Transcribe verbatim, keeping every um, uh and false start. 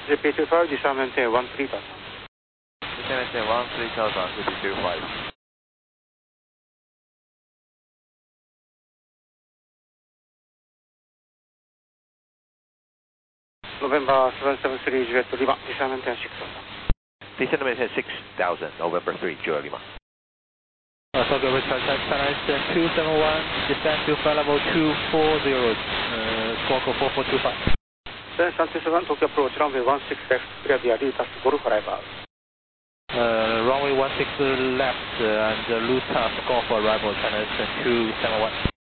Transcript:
ジェイピーツーファイブ descend maintain one three thousand. Descend maintain one three thousand, J P two five. November seven seven three Juliet Lima, descend maintain six thousand. Descend maintain six thousand, November three, Juliet Lima. Uh, Tokyo Richard, China Eastern two seven one, descend to flight level two four zero, uh, squawk four four two five. Then Sun two seven, Tokyo approach runway one six left, clear via Lutas, Golf arrival. Uh, runway one six left uh, and uh, Lutas, Golf arrival, China Eastern two seven one.